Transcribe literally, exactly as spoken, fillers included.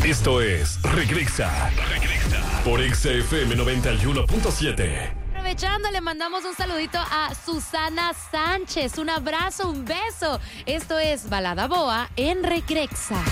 Esto es Regresa. Regresa. Por X F M noventa y uno punto siete. Aprovechando, le mandamos un saludito a Susana Sánchez. Un abrazo, un beso. Esto es Balada Boa en Regresa.